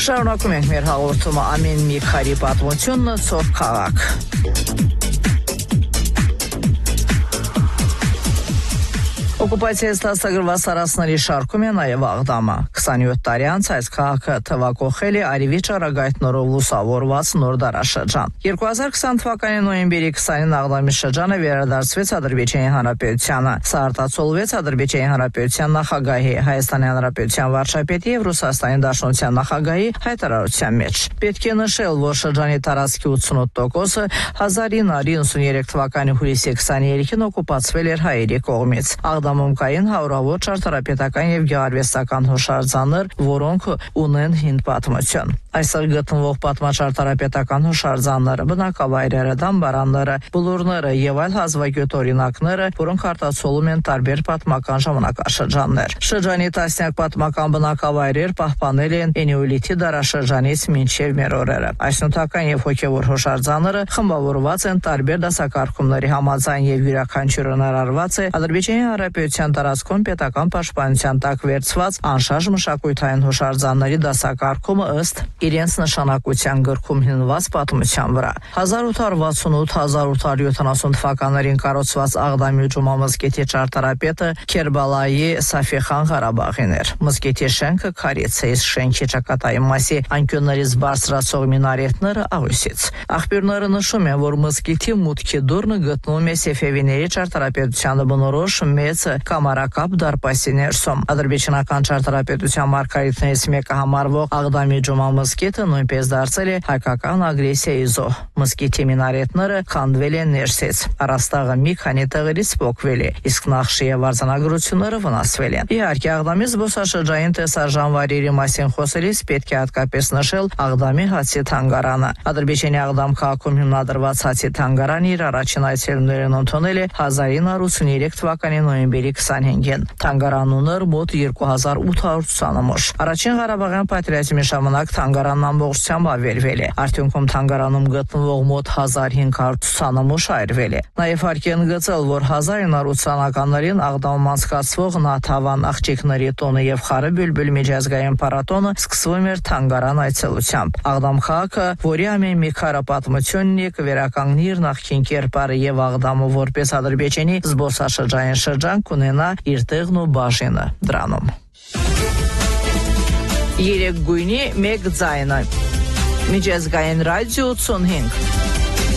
Շարունակում ենք մեր հաղորդումը ամեն մի քարի պատմությունը ծով քաղաք։ Օկուպացիայից դաստագրված տարածքների շարքում է նաև Աղդամը։ 27 տարի անց այս քաղաքը թվակողել է արևի ճառագայթներով լուսավորված նոր դարաշրջան։ 2020 թվականի նոյեմբերի 20-ին Աղդամի շրջանը վերադարձվեց Ադրբեջանի Հանրապետությանը։ Սա արտացոլվեց Ադրբեջանի Հանրապետության նախագահի, Հայաստանի Հանրապետության վարչապետի եւ Ռուսաստանի Դաշնության նախագահի հայտարարության մեջ։ Պետք է նշել, որ շրջանի տարածքի 88%-ը 1993 թվականի հուլիսի 23-ին օկուպացվել էր հայերի կողմից։ Աղդամում կային հարյուրավոր ճարտարապետական եւ գեղարվեստական հուշարձաններ, որոնք ունեն հին պատմություն։ Այստեղ գտնվող պատմաճարտարապետական հուշարձանները, բնակավայրերը, դամբարանները, բլուրները եւ այլ հազվագյուտ օրինակները, որոնք արտացոլում են տարբեր պատմական ժամանակաշրջաններ։ Շրջանի տասնյակ պատմական բնակավայրեր պահպանել են էնեոլիթի դարաշրջանից մինչև մեր օրերը։ Այս նյութական եւ հոգեվոր հուշարձանները խմբավորված են տարբեր դասակարգումների համաձայն եւ յուրաքանչյուրը ներառված է Ադրբեջանի Հանրապետության տարածքում պետական պաշտպանության տակ վերցված անշարժ մշակութային հուշարձանների դասակարգումը ըստ իրենց նշանակության գրքում հիմնված պատմության վրա։ 1868-1870 թվականներին կառուցված Աղդամի Ջումա մզկիթի ճարտարապետը Քերբալայի Սաֆիխան Ղարաբաղին էր։ Մզկիթի շենքը քարից է, իսկ շենքի ճակատայի մասի անկյուններից բարձրացող մինարետները աղյուսից։ Աղբյուրները նշում են, որ մզկիթի մուտքի դուռը գտնվում է Սեֆևիների ճարտարապետությանը բնորոշ մեծ կամարակապ դարպասի ներսում։ Ադրբեջանական ճարտարապետության մարգարիտներից մեկը համարվող Աղդամի Ջումա մզկիթը նույնպես դարձել է հայկական ագրեսիայի զոհ։ Մզկիթի մինարետները քանդվել են ներսից։ Առաստաղը մի քանի տեղերից փոկվել է, իսկ նախշի եւ արձանագրությունները վնասվել են։ Իհարկե, Աղդամի զբոսաշրջային տեսարժանվայրերի մասին խոսելիս պետք է հատկապես նշել Աղդամի հացի թանգարանը։ Ադրբեջանի Աղդամ քաղաքում հիմնադրված հացի թանգարանը իր առաջին այցելուներն ընդունել է 1983 թվականի նոյեմբերի 25-ին։ Թանգարանն ուներ մոտ 2800 ցուցանմուշ։ Առաջին Ղարաբաղյան պատերազմի ժամանակ թանգարանն ամբողջությամբ ավերվել է։ Արդյունքում թանգարանում գտնվող մոտ 1500 ցուցանմուշ այրվել է։ Նաև հարկ է ընդգծել, որ 1980-ականներին Աղդամում անցկացվող Նաթավան աղջիկների տոնը եւ Խարը Բյուլբյուլ միջազգային փառատոնը սկսվում էր թանգարան այցելությամբ։ Աղդամ քաղաքը, որի ամեն մի քարը պատմությունն է, կվերականգնի իր նախկին կերպարը եւ Աղդամը որպես Ադրբեջանի զբոսաշրջային շրջան կունենա իր տեղն ու բաժինը դրանում։ Երեք գույնի մեկ ձայնը։ Միջազգային ռադիո 85